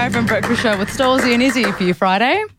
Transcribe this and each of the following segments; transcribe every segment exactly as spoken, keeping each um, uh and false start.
Sky from Breakfast Show with Stolzy and Izzy for you Friday. In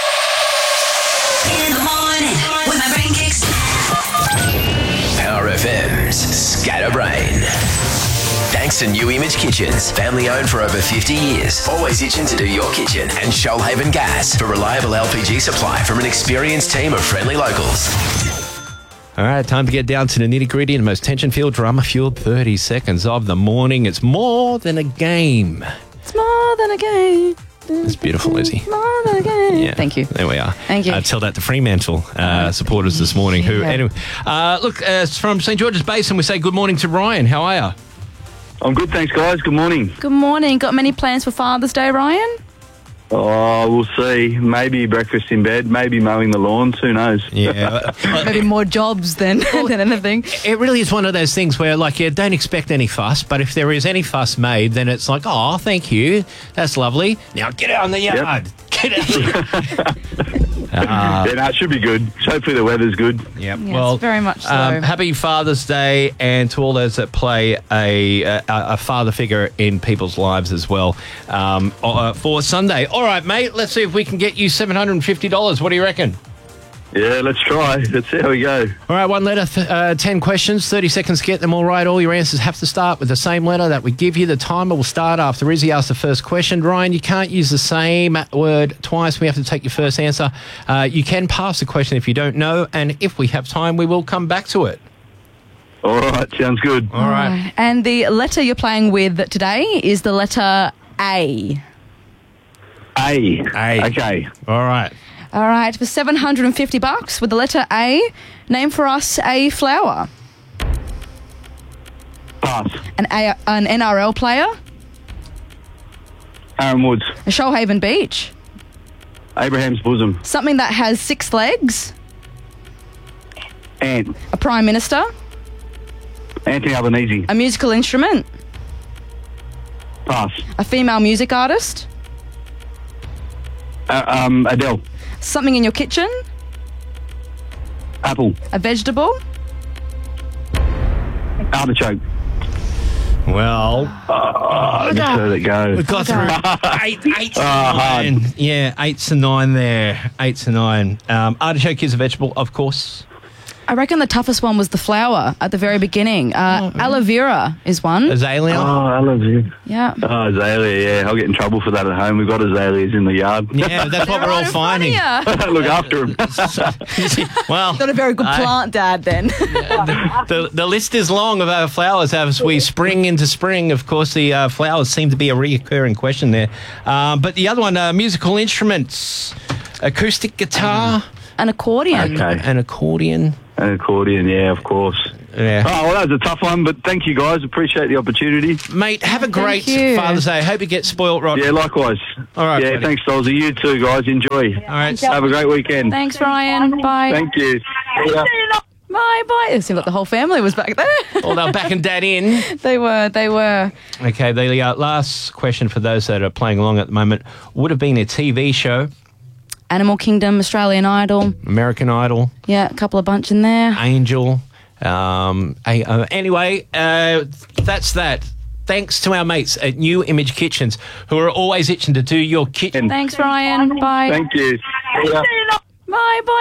the morning, with my brain kicks. Power F M's Scatterbrain. Thanks to New Image Kitchens, family owned for over fifty years. Always itching to do your kitchen. And Shoalhaven Gas for reliable L P G supply from an experienced team of friendly locals. All right, time to get down to the nitty-gritty and most tension-filled, drama-fueled thirty seconds of the morning. It's more than a game. It's more than a game. It's beautiful, Lizzie. More than a game. Yeah. Thank you. There we are. Thank you. Uh, tell that to Fremantle uh, supporters this morning. Who? Yeah. Anyway, uh, look, uh, it's from St George's Basin, we say good morning to Ryan. How are you? I'm good, thanks, guys. Good morning. Good morning. Got many plans for Father's Day, Ryan? Oh, we'll see. Maybe breakfast in bed, maybe mowing the lawns. Who knows? Yeah. Maybe more jobs than, than anything. It really is one of those things where, like, you don't expect any fuss, but if there is any fuss made, then it's like, oh, thank you. That's lovely. Now get out in the yard. Get out there. uh, yeah, no, it should be good. Hopefully the weather's good. Yep. Yes, well, very much so. Um, happy Father's Day, and to all those that play a a, a father figure in people's lives as well um, uh, for Sunday. All right, mate, let's see if we can get you seven hundred fifty dollars. What do you reckon? Yeah, let's try. Let's see how we go. All right, one letter, th- uh, ten questions, thirty seconds to get them all right. All your answers have to start with the same letter that we give you. The timer will start after Izzy asks the first question. Ryan, you can't use the same word twice. We have to take your first answer. Uh, you can pass the question if you don't know, and if we have time, we will come back to it. All right, sounds good. All right. And the letter you're playing with today is the letter A. A. A. Okay. All right. All right, for seven hundred fifty bucks with the letter A, name for us a flower. Pass. An, a, an N R L player. Aaron Woods. A Shoalhaven beach. Abraham's bosom. Something that has six legs. Ant. A prime minister. Anthony Albanese. A musical instrument. Pass. A female music artist. Uh, um, Adele. Something in your kitchen. Apple. A vegetable. Artichoke. Well, Oh, I just heard it go. we've got through eight, eight to Oh, hard. nine. Yeah, eight to nine there. Eight to nine. Um, artichoke is a vegetable, of course. I reckon the toughest one was the flower at the very beginning. Uh, aloe vera is one. Azalea. Oh, I love you. Yeah. Oh, azalea, yeah. I'll get in trouble for that at home. We've got azaleas in the yard. Yeah, that's what we're all finding. Look after them. Well, Not a very good I- plant dad then. the, the list is long of our flowers as we spring into spring. Of course, the uh, flowers seem to be a reoccurring question there. Uh, but the other one, uh, musical instruments, acoustic guitar, An accordion. Okay. an accordion. An accordion, yeah, of course. Yeah. Oh, well, that was a tough one, but thank you, guys. Appreciate the opportunity. Mate, have a great you. Father's Day. Hope you get spoilt rotten. Yeah, likewise. All right, Yeah, buddy. thanks, Stolzy. You too, guys. Enjoy. All right. Have a great weekend. Thanks, Ryan. Bye. Thank you. Yeah. Bye, bye. It seemed like the whole family was back there. Well, they're backing Dad in. They were, they were. Okay, the uh, last question for those that are playing along at the moment would have been a T V show, Animal Kingdom, Australian Idol. American Idol, Yeah, a couple of bunch in there. Angel. Um, a, uh, anyway, uh, that's that. Thanks to our mates at New Image Kitchens who are always itching to do your kitchen. Thanks, Ryan. Bye. Thank you. Yeah. Bye, bye.